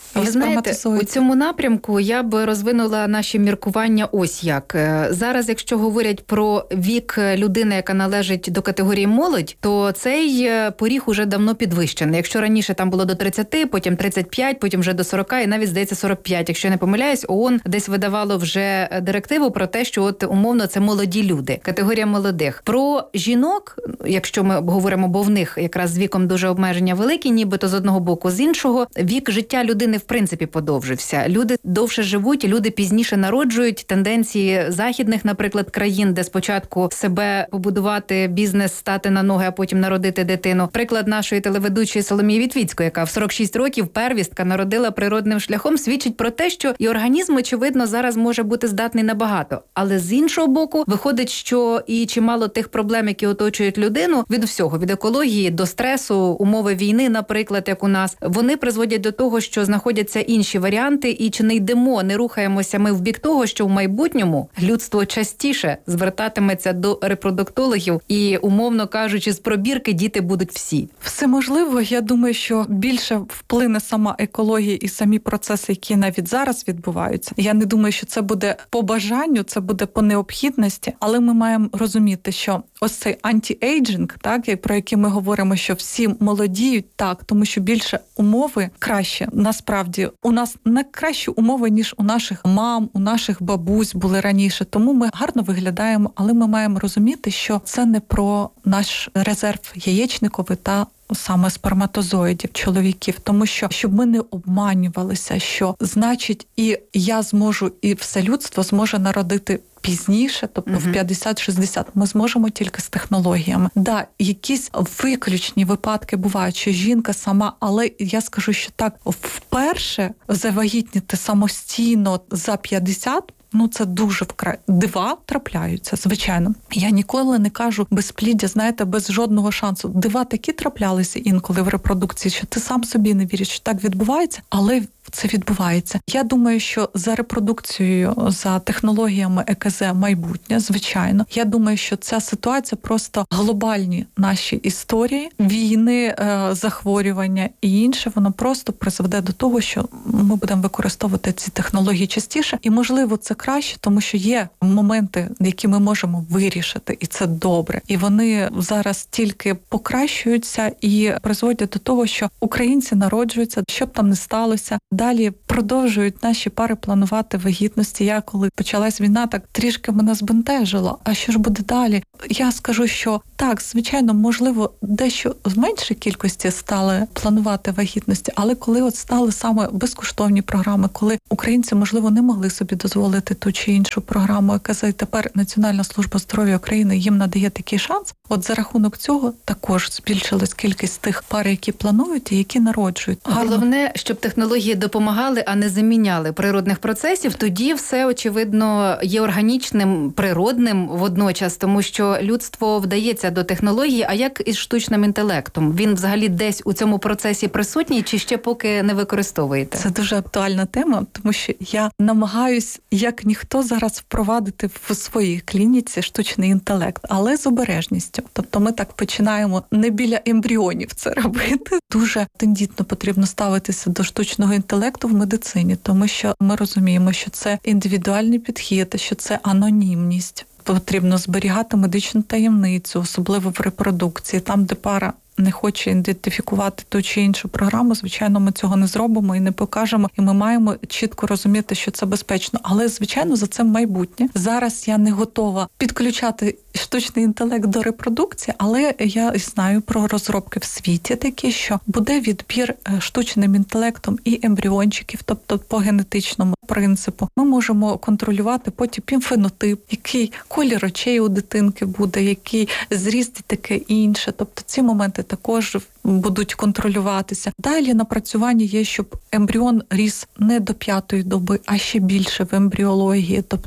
C: Ви знаєте, у цьому напрямку я б розвинула наші міркування ось як. Зараз, якщо говорять про вік людини, яка належить до категорії молодь, то цей поріг уже давно підвищений. Якщо раніше там було до 30, потім 35, потім вже до 40 і навіть, здається, 45. Якщо я не помиляюсь, ООН десь видавало вже директиву про те, що от умовно це молоді люди, категорія молодих. Про жінок, якщо ми говоримо, бо в них якраз з віком дуже обмеження великі, нібито з одного боку, з іншого, вік життя людини в принципі подовжився. Люди довше живуть, люди пізніше народжують. Тенденції західних, наприклад, країн, де спочатку себе побудувати, бізнес, стати на ноги, а потім народити дитину. Приклад нашої телеведучої Соломії Вітвіцької, яка в 46 років первістка народила природним шляхом, свідчить про те, що і організм, очевидно, зараз може бути здатний на багато. Але з іншого боку, виходить, що і чимало тих проблем, які оточують людину, від всього, від екології до стресу, умови війни, наприклад, як у нас, вони призводять до того, що знаходяться інші варіанти, і чи не йдемо, не рухаємося ми в бік того, що в майбутньому людство частіше звертатиметься до репродуктологів і, умовно кажучи, з пробірки діти будуть всі.
D: Все можливо. Я думаю, що більше вплине сама екологія і самі процеси, які навіть зараз відбуваються. Я не думаю, що це буде по бажанню, це буде по необхідності, але ми маємо розуміти, що ось цей анті-ейджинг, так, про який ми говоримо, що всі молодіють, так, тому що більше умови краще. Насправді, у нас не кращі умови, ніж у наших мам, у наших бабусь були раніше. Тому ми гарно виглядаємо, але ми маємо розуміти, що це не про наш резерв яєчниковий та саме сперматозоїдів, чоловіків. Тому що, щоб ми не обманювалися, що значить і я зможу, і все людство зможе народити пізніше, тобто в 50-60, ми зможемо тільки з технологіями. Да, якісь виключні випадки бувають, що жінка сама, але я скажу, що так, вперше завагітніти самостійно за 50, це дуже дива трапляються, звичайно. Я ніколи не кажу безпліддя, знаєте, без жодного шансу. Дива такі траплялися інколи в репродукції, що ти сам собі не віриш, що так відбувається, але це відбувається. Я думаю, що за репродукцією, за технологіями ЕКЗ майбутнє, звичайно. Я думаю, що ця ситуація просто глобальні наші історії, війни, захворювання і інше, воно просто призведе до того, що ми будемо використовувати ці технології частіше. І, можливо, це краще, тому що є моменти, які ми можемо вирішити, і це добре. І вони зараз тільки покращуються і призводять до того, що українці народжуються, що б там не сталося. Далі продовжують наші пари планувати вагітності. Я, коли почалась війна, так трішки мене збентежило. А що ж буде далі? Я скажу, що так, звичайно, можливо, дещо в меншій кількості стали планувати вагітності, але коли от стали саме безкоштовні програми, коли українці, можливо, не могли собі дозволити ту чи іншу програму, яка тепер Національна служба здоров'я України їм надає такий шанс, от за рахунок цього також збільшилась кількість тих пар, які планують і які народжують.
C: Головне, щоб технології допомагали, а не заміняли природних процесів, тоді все, очевидно, є органічним, природним водночас, тому що людство вдається до технології, а як із штучним інтелектом? Він взагалі десь у цьому процесі присутній чи ще поки не використовуєте?
D: Це дуже актуальна тема, тому що я намагаюсь, як ніхто, зараз впровадити в своїй клініці штучний інтелект, але з обережністю. Тобто ми так починаємо не біля ембріонів це робити. Дуже тендітно потрібно ставитися до штучного інтелекту в медицині, тому що ми розуміємо, що це індивідуальний підхід, що це анонімність. Потрібно зберігати медичну таємницю, особливо в репродукції, там, де пара не хоче ідентифікувати ту чи іншу програму, звичайно, ми цього не зробимо і не покажемо, і ми маємо чітко розуміти, що це безпечно. Але, звичайно, за цим майбутнє. Зараз я не готова підключати штучний інтелект до репродукції, але я знаю про розробки в світі такі, що буде відбір штучним інтелектом і ембріончиків, тобто по генетичному принципу. Ми можемо контролювати потім фенотип, який колір очей у дитинки буде, який зріст і таке інше. Тобто ці моменти також будуть контролюватися. Далі напрацювання є, щоб ембріон ріс не до 5-ї доби, а ще більше в ембріології, тобто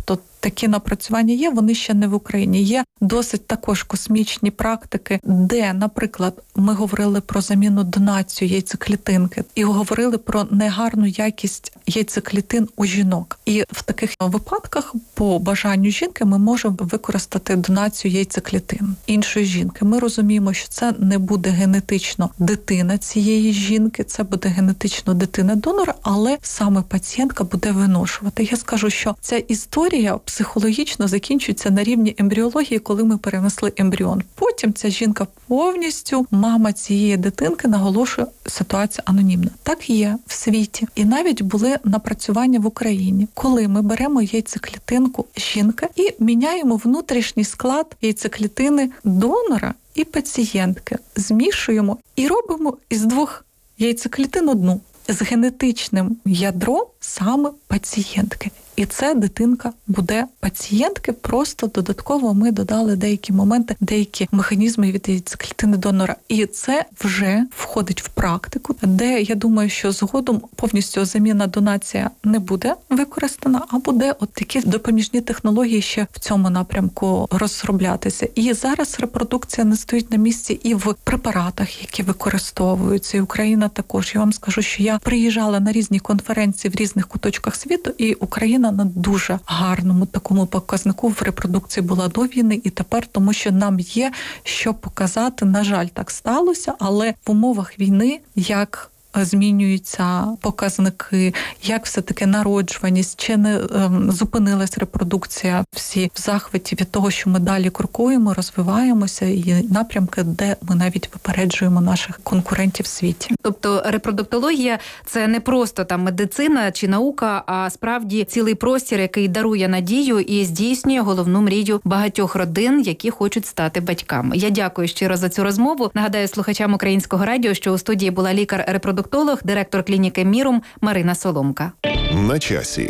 D: такі напрацювання є, вони ще не в Україні. Є досить також космічні практики, де, наприклад, ми говорили про заміну донацію яйцеклітинки і говорили про негарну якість яйцеклітин у жінок. І в таких випадках по бажанню жінки ми можемо використати донацію яйцеклітин іншої жінки. Ми розуміємо, що це не буде генетично дитина цієї жінки, це буде генетично дитина донора, але саме пацієнтка буде виношувати. Я скажу, що ця історія психологічно закінчується на рівні ембріології, коли ми перенесли ембріон. Потім ця жінка повністю, мама цієї дитинки, наголошує, ситуація анонімна. Так є в світі. І навіть були напрацювання в Україні, коли ми беремо яйцеклітинку жінки і міняємо внутрішній склад яйцеклітини донора і пацієнтки. Змішуємо і робимо із двох яйцеклітин одну з генетичним ядром саме пацієнтки. І це дитинка буде пацієнтки, просто додатково ми додали деякі моменти, деякі механізми від яйцеклітини донора. І це вже входить в практику, де, я думаю, що згодом повністю заміна донація не буде використана, а буде от такі допоміжні технології ще в цьому напрямку розроблятися. І зараз репродукція не стоїть на місці і в препаратах, які використовуються. І Україна також. Я вам скажу, що я приїжджала на різні конференції в різних куточках світу, і Україна на дуже гарному такому показнику в репродукції була до війни і тепер, тому що нам є що показати. На жаль, так сталося, але в умовах війни, як змінюються показники, як все-таки народжуваність, чи не зупинилась репродукція, всі в захваті від того, що ми далі крокуємо, розвиваємося, і напрямки, де ми навіть випереджуємо наших конкурентів в світі.
C: Тобто репродуктологія – це не просто там медицина чи наука, а справді цілий простір, який дарує надію і здійснює головну мрію багатьох родин, які хочуть стати батьками. Я дякую щиро за цю розмову. Нагадаю слухачам Українського радіо, що у студії була лікар-репродуктолог, директор клініки «Мірум» Марина Соломка.
B: На часі.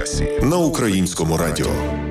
B: На Українському радіо.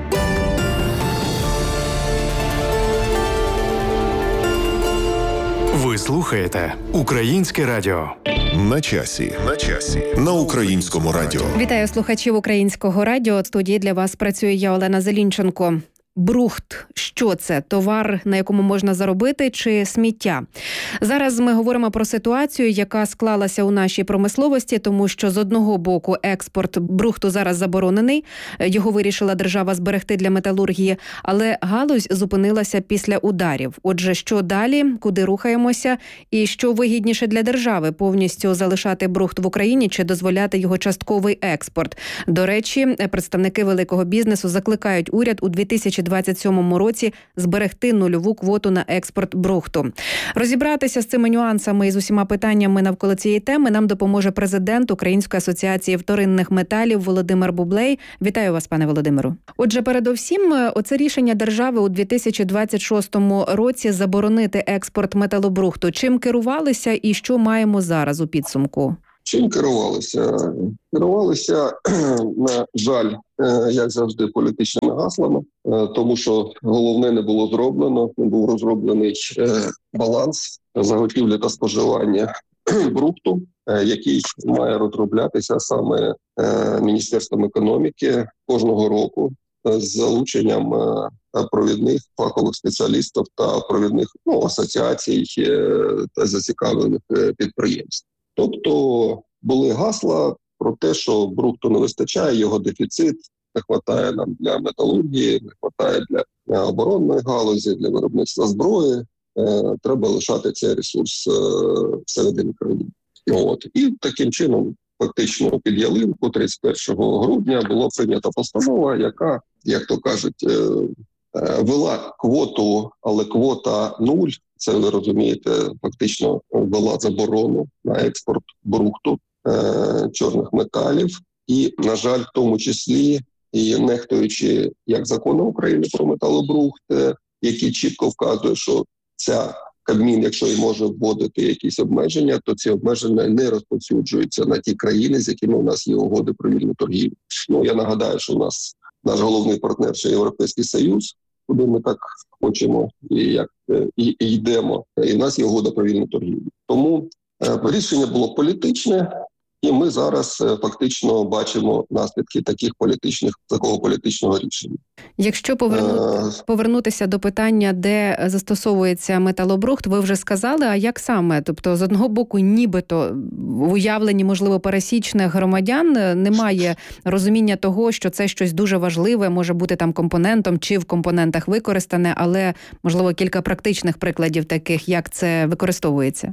A: Ви слухаєте Українське радіо.
B: На часі. На Українському радіо.
C: Вітаю слухачів Українського радіо. В студії для вас працює я, Олена Зелінченко. Брухт – що це? Товар, на якому можна заробити, чи сміття? Зараз ми говоримо про ситуацію, яка склалася у нашій промисловості, тому що з одного боку експорт брухту зараз заборонений, його вирішила держава зберегти для металургії, але галузь зупинилася після ударів. Отже, що далі, куди рухаємося і що вигідніше для держави – повністю залишати брухт в Україні чи дозволяти його частковий експорт? До речі, представники великого бізнесу закликають уряд у 2027 році зберегти нульову квоту на експорт брухту. Розібратися з цими нюансами і з усіма питаннями навколо цієї теми нам допоможе президент Української асоціації вторинних металів Володимир Бублей. Вітаю вас, пане Володимиру. Отже, передовсім, оце рішення держави у 2026 році заборонити експорт металобрухту. Чим керувалися і що маємо зараз у підсумку?
E: Чим керувалися? Керувалися, на жаль, як завжди, політичними гаслами, тому що головне не було зроблено, не був розроблений баланс заготівлі та споживання брухту, який має розроблятися саме Міністерством економіки кожного року з залученням провідних фахових спеціалістів та провідних асоціацій та зацікавлених підприємств. Тобто були гасла про те, що брухту не вистачає, його дефіцит, не вистачає нам для металургії, не вистачає для оборонної галузі, для виробництва зброї. Треба лишати цей ресурс всередині країни. І таким чином, фактично під ялинку 31 грудня була прийнята постанова, яка, як то кажуть, вела квоту, але квота 0. Це, ви розумієте, фактично ввела заборону на експорт брухту, чорних металів. І, на жаль, в тому числі, і нехтуючи як закони України про металобрухт, який чітко вказує, що Кабмін, якщо і може вводити якісь обмеження, то ці обмеження не розповсюджуються на ті країни, з якими у нас є угоди про вільну торгівлю. Я нагадаю, що у нас наш головний партнер – це Європейський Союз, куди ми так хочемо і йдемо. І в нас є угода про вільну торгівлю. Тому рішення було політичне, І ми зараз фактично бачимо наслідки такого політичного рішення.
C: Якщо повернутися до питання, де застосовується металобрухт, ви вже сказали, а як саме? Тобто, з одного боку, нібито в уявленні, можливо, пересічних громадян немає розуміння того, що це щось дуже важливе, може бути там компонентом чи в компонентах використане, але, можливо, кілька практичних прикладів таких, як це використовується.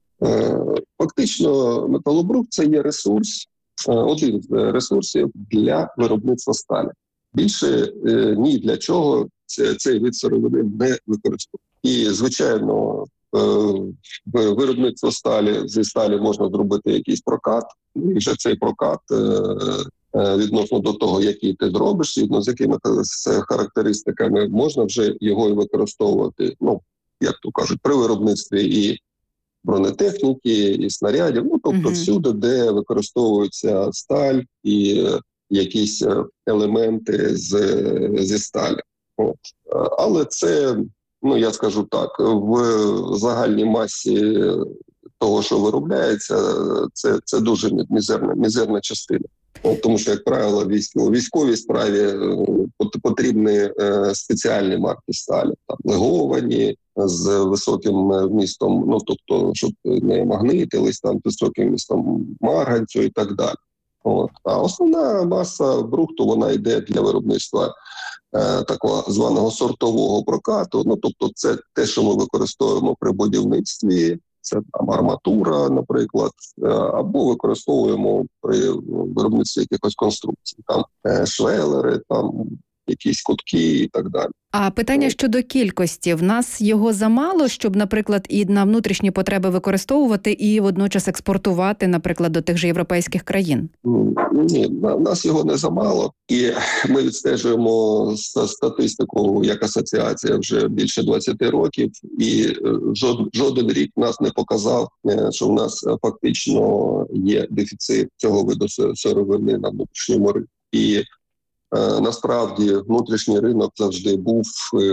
E: Фактично, металобрухт – це є ресурс, один з ресурсів для виробництва сталі. Більше ні для чого цей вид сировини не використовує. І, звичайно, виробництво сталі, зі сталі можна зробити якийсь прокат, і вже цей прокат відносно до того, який ти зробиш, відносно з якими характеристиками, можна вже його і використовувати, як то кажуть, при виробництві і бронетехніки, і снарядів, тобто всюди, де використовується сталь і якісь елементи зі сталі. Але це, я скажу так, в загальній масі того, що виробляється, це дуже мізерна частина. Тому що, як правило, у військовій справі потрібні спеціальні марки сталі, там леговані, з високим вмістом, тобто, щоб не магнитились, там, з високим вмістом марганцю і так далі. А основна маса брухту, вона йде для виробництва такого званого сортового прокату. Тобто це те, що ми використовуємо при будівництві, це там арматура, наприклад, або використовуємо при виробництві якихось конструкцій, там швелери, там якісь кутки і так далі.
C: А питання щодо кількості. В нас його замало, щоб, наприклад, і на внутрішні потреби використовувати, і водночас експортувати, наприклад, до тих же європейських країн?
E: Ні, в нас його не замало. І ми відстежуємо статистику як асоціація вже більше 20 років. І жоден рік нас не показав, що в нас фактично є дефіцит цього виду сировини на внутрішньому ринку. І насправді внутрішній ринок завжди був,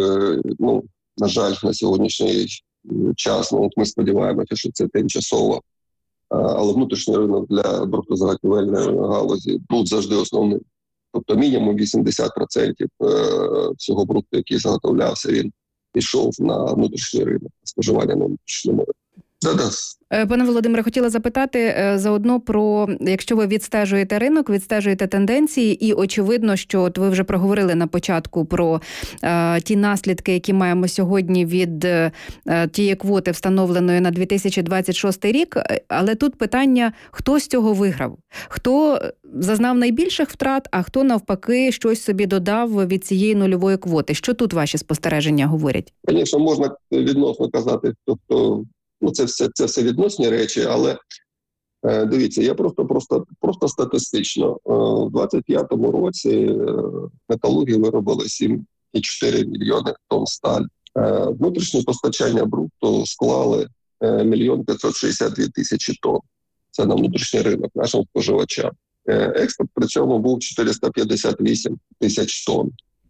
E: на жаль, на сьогоднішній час, ми сподіваємося, що це тимчасово, але внутрішній ринок для брухтозаготівельної галузі був завжди основним. Тобто мінімум 80% всього брухту, який заготовлявся, він пішов на внутрішній ринок, споживання на внутрішньому ринку.
C: Пане Володимире, хотіла запитати заодно про, якщо ви відстежуєте ринок, відстежуєте тенденції, і очевидно, що ви вже проговорили на початку про ті наслідки, які маємо сьогодні від тієї квоти, встановленої на 2026 рік, але тут питання, хто з цього виграв? Хто зазнав найбільших втрат, а хто навпаки щось собі додав від цієї нульової квоти? Що тут ваші спостереження говорять?
E: Звісно, можна відносно казати, тобто це все відносні речі, але дивіться, я просто статистично. У 25-му році металурги виробили 7,4 мільйони тонн сталі. Внутрішнє постачання брухту склали 1 562 000 тонн. Це на внутрішній ринок нашим споживачам. Експорт при цьому був 458 тисяч тонн.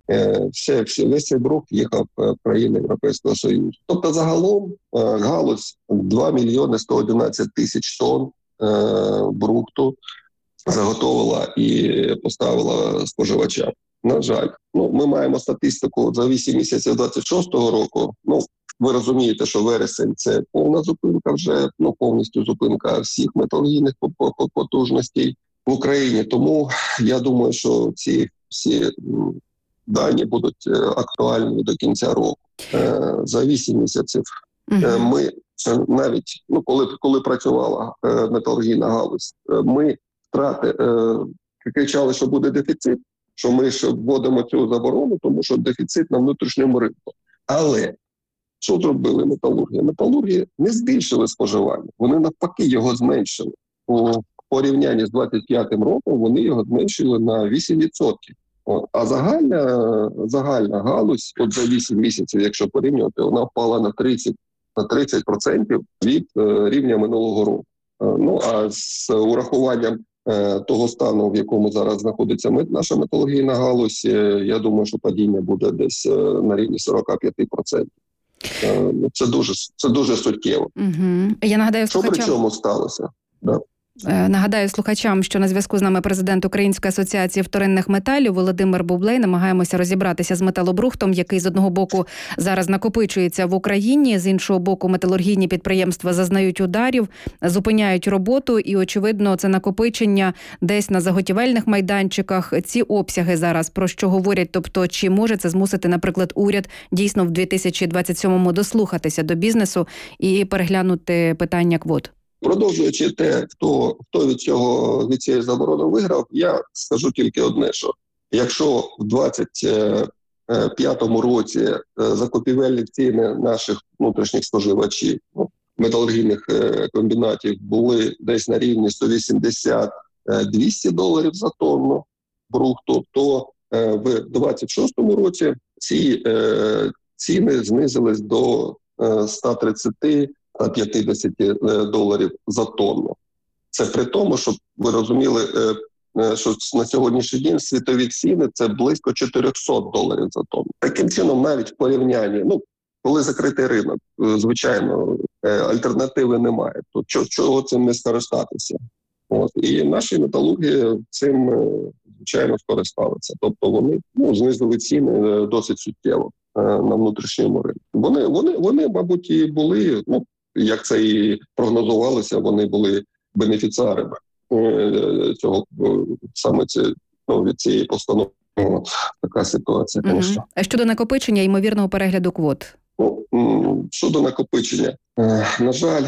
E: Весь цей брухт їхав в країни Європейського Союзу. Тобто загалом галузь 2 мільйони 111 тисяч тонн брухту заготовила і поставила споживачам. На жаль, ми маємо статистику за 8 місяців 26-го року. Ви розумієте, що вересень – це повна зупинка вже, повністю зупинка всіх металургійних потужностей в Україні. Тому я думаю, що ці всі дані будуть актуальні до кінця року. За 8 місяців ми навіть, коли працювала металургійна галузь, ми кричали, що буде дефіцит, що ми ще вводимо цю заборону, тому що дефіцит на внутрішньому ринку. Але що зробили металурги? Металурги не збільшили споживання, вони навпаки його зменшили. У порівнянні з 25-м роком вони його зменшили на 8%. А загальна галузь, за 8 місяців, якщо порівнювати, вона впала на 30% від рівня минулого року. А з урахуванням того стану, в якому зараз знаходиться наша металургійна галузь, я думаю, що падіння буде десь на рівні 45%. Це дуже суттєво.
C: Я нагадаю,
E: що при цьому сталося? Да.
C: Нагадаю слухачам, що на зв'язку з нами президент Української асоціації вторинних металів Володимир Бублей. Намагаємося розібратися з металобрухтом, який з одного боку зараз накопичується в Україні, з іншого боку металургійні підприємства зазнають ударів, зупиняють роботу і, очевидно, це накопичення десь на заготівельних майданчиках. Ці обсяги зараз про що говорять? Тобто, чи може це змусити, наприклад, уряд дійсно в 2027-му дослухатися до бізнесу і переглянути питання квот?
E: Продовжуючи те, хто від цієї заборони виграв, я скажу тільки одне, що якщо в 2025 році закупівельні ціни наших внутрішніх споживачів, металургійних комбінатів були десь на рівні $180-200 за тонну брухту, то в 2026 році ці ціни знизились до $130-150 за тонну. Це при тому, щоб ви розуміли, що на сьогоднішній день світові ціни – це близько $400 за тонну. Таким чином, навіть в порівнянні, коли закритий ринок, звичайно, альтернативи немає, то чого цим не скористатися? І наші металурги цим, звичайно, скористалися. Тобто вони знизили ціни досить суттєво на внутрішньому ринку. Вони, мабуть, і були, як це і прогнозувалося, вони були бенефіціарами цього, саме від цієї постанови. Така ситуація, звісно.
C: А щодо накопичення ймовірного перегляду квот?
E: Щодо накопичення, на жаль,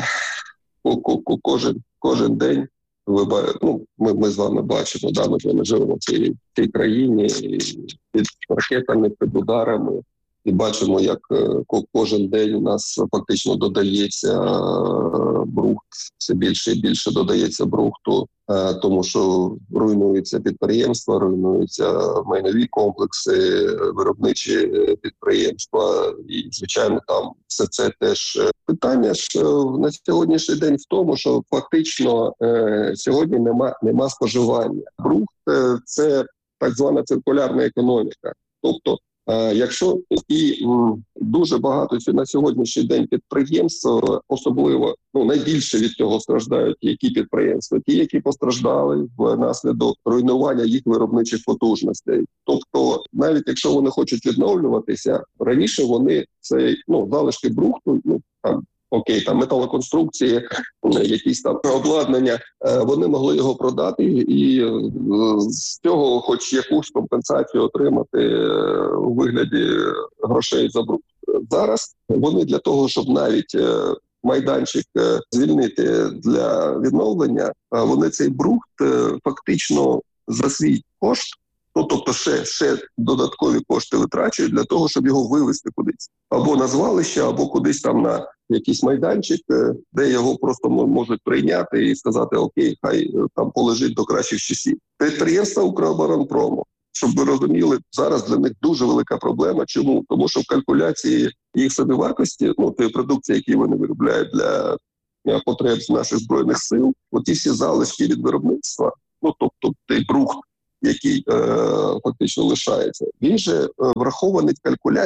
E: кожен день ми з вами бачимо, ми живемо в цій країні під ракетами, під ударами. І бачимо, як кожен день у нас фактично додається брухт, все більше і більше додається брухту, тому що руйнуються підприємства, руйнуються майнові комплекси, виробничі підприємства. І, звичайно, там все це теж питання ж на сьогоднішній день в тому, що фактично сьогодні нема споживання. Брухт – це так звана циркулярна економіка. Тобто, якщо і дуже багато на сьогоднішній день підприємств, особливо найбільше від цього страждають які підприємства? Ті, які постраждали внаслідок руйнування їх виробничих потужностей. Тобто, навіть якщо вони хочуть відновлюватися, раніше вони цей залишки брухту, металоконструкції, якісь там обладнання, вони могли його продати і з цього хоч якусь компенсацію отримати у вигляді грошей за брухт. Зараз вони для того, щоб навіть майданчик звільнити для відновлення, вони цей брухт фактично за свій кошт, тобто ще додаткові кошти витрачують для того, щоб його вивезти кудись. Або на звалище, або кудись там на якийсь майданчик, де його просто можуть прийняти і сказати, окей, хай там полежить до кращих часів. Підприємства Укроборонпрому, щоб ви розуміли, зараз для них дуже велика проблема. Чому? Тому що в калькуляції їх собівартості, тієї продукції, які вони виробляють для потреб наших Збройних сил, оті всі залишки від виробництва, тобто той брухт, який фактично лишається, він же врахований в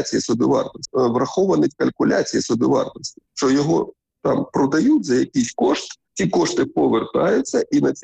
E: калькуляції собівартості, що його там продають за якийсь кошт, ці кошти повертаються і на ці